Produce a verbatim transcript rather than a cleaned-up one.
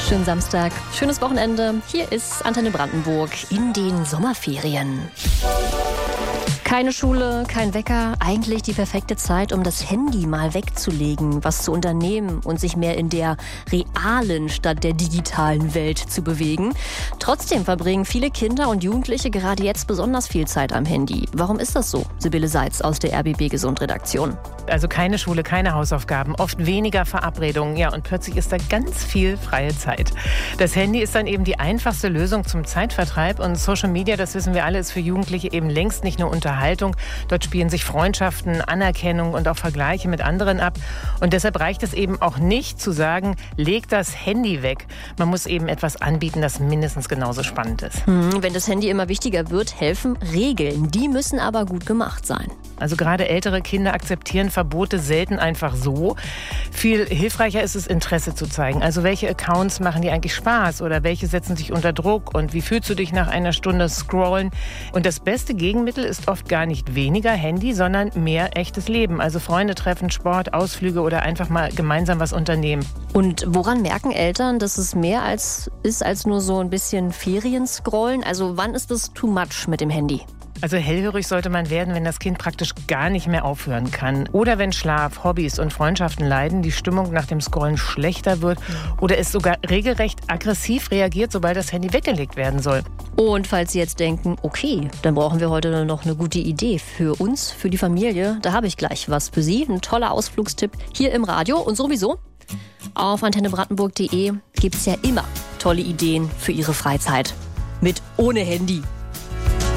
Schönen Samstag, schönes Wochenende. Hier ist Antenne Brandenburg in den Sommerferien. Keine Schule, kein Wecker, eigentlich die perfekte Zeit, um das Handy mal wegzulegen, was zu unternehmen und sich mehr in der realen statt der digitalen Welt zu bewegen. Trotzdem verbringen viele Kinder und Jugendliche gerade jetzt besonders viel Zeit am Handy. Warum ist das so? Sibylle Seitz aus der R B B Gesund Redaktion. Also keine Schule, keine Hausaufgaben, oft weniger Verabredungen. Ja, und plötzlich ist da ganz viel freie Zeit. Das Handy ist dann eben die einfachste Lösung zum Zeitvertreib. Und Social Media, das wissen wir alle, ist für Jugendliche eben längst nicht nur Unterhaltung. Dort spielen sich Freundschaften, Anerkennung und auch Vergleiche mit anderen ab. Und deshalb reicht es eben auch nicht zu sagen, leg das Handy weg. Man muss eben etwas anbieten, das mindestens genauso spannend ist. Hm, wenn das Handy immer wichtiger wird, helfen Regeln. Die müssen aber gut gemacht sein. Also gerade ältere Kinder akzeptieren Verbote selten einfach so. Viel hilfreicher ist es, Interesse zu zeigen. Also welche Accounts machen dir eigentlich Spaß oder welche setzen dich unter Druck und wie fühlst du dich nach einer Stunde Scrollen? Und das beste Gegenmittel ist oft gar nicht weniger Handy, sondern mehr echtes Leben. Also Freunde treffen, Sport, Ausflüge oder einfach mal gemeinsam was unternehmen. Und woran merken Eltern, dass es mehr als ist als nur so ein bisschen Ferien-Scrollen? Also wann ist es too much mit dem Handy? Also hellhörig sollte man werden, wenn das Kind praktisch gar nicht mehr aufhören kann. Oder wenn Schlaf, Hobbys und Freundschaften leiden, die Stimmung nach dem Scrollen schlechter wird oder es sogar regelrecht aggressiv reagiert, sobald das Handy weggelegt werden soll. Und falls Sie jetzt denken, okay, dann brauchen wir heute noch eine gute Idee für uns, für die Familie, da habe ich gleich was für Sie. Ein toller Ausflugstipp hier im Radio und sowieso auf antenne brandenburg punkt de gibt es ja immer tolle Ideen für Ihre Freizeit. Mit ohne Handy.